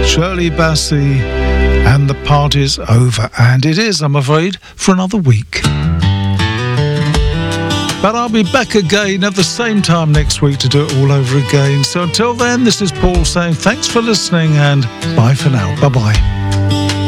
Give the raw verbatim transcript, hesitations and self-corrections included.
Shirley Bassey, and the party's over. And it is, I'm afraid, for another week. But I'll be back again at the same time next week to do it all over again. So until then, this is Paul saying thanks for listening and bye for now. Bye-bye.